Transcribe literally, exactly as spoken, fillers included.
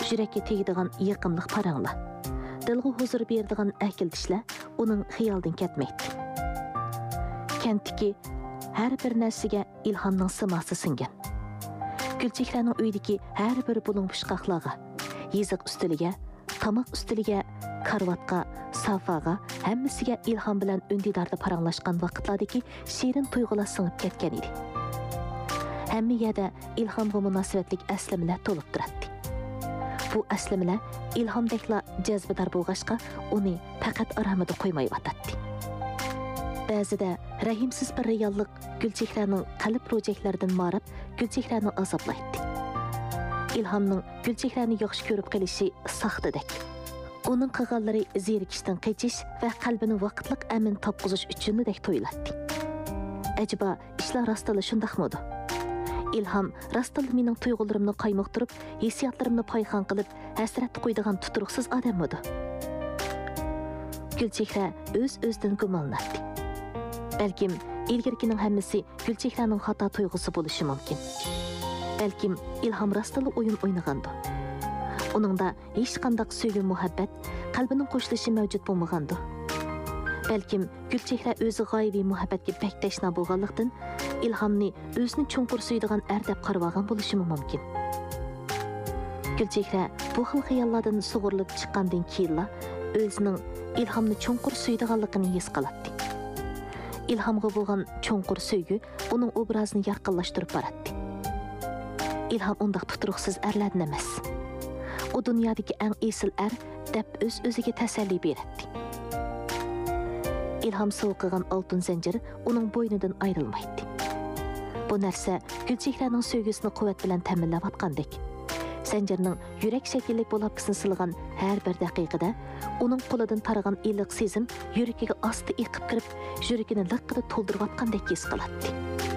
Жүrekке тегідіған еқімлік параңла. Дылғы huzur бердіған әкілдішілі оның қиялдың кетмейді. Kentteki her bir нәрсеге ilhamның сымасы сіңген. Gülçeklerinin öydeki her bir bulun pışqaqlağa, езік üstülüge, tamaq üstülüge, karvatqa, safağa, hemmisiga ilham bilan ündidarda paranlaşqan vaqtlardaki şirin tuyğular sığıp ketken idi. Hemmi yada ilhamga münasibetlik əslimeler tolup duratdi. Bu əslimeler ilhamdekla cezbedar bolğaşqa onu faqat aramida qo'ymay atatdi. Ba'zida rahimsiz bir reallik Gülçeklerning qalb rojaklaridan marib, Gülçeklerni azoblaydi. İlhamning Gülçeklerni yaxshi ko'rib qilishi saxtadek. Onun qilganlari zerikishdan qachish va qalbini vaqtliq amin topqizish uchundek to'ylatdi. Acaba ishlar rostala shundaqmidi? İlham rostala mening tuyg'ularimni qaymoqtirib, hissiyotlarimni payxon qilib, hasrat qo'ydigan tuturuqsiz odammidi? Gülçekler o'z-o'zidan gumonlanadi. Balkim ilgirkining hammasi Gülçeklerning xato tuyg'usi bo'lishi mumkin. Balkim ilham rostala o'yin o'ynagandir. Oningda hech qanday sevgi muhabbat, qalbining qo'shilishi mavjud bo'lmagandir. Balkim Gülçekler o'zi g'oyaviy muhabbatga bak tashna bo'lganlikdan ilhamni o'zini chunqur suydigan er deb qarab olgan bo'lishi mumkin. Gülçekler bu xil xayollardan sug'urilib chiqqandan keyin o'zining ilhamni chunqur suydiganligini his qiladi. İlhamga bo'lgan chunqur sevgi uning obrazini yorqinlashtirib boradi. İlham undaq tuturuqsiz erlardan emas. O dünyadaki en esil er deb öz-özüge təsəlli berdi. İlham soğuqıgan altın zənciri onun boynudan ayrılmaydı. Bu нәрсе Gülçeklerning söygüsünü quvvat bilan təminləb atqandek. Zəncirinin yürek şəkillik bolapkısını sılğan hər bir dəqiqədə onun qoludan taragan iliq sezim yürekiga asti iqib kirib, yürekini liqqida to'ldirib atqandek his qiladi.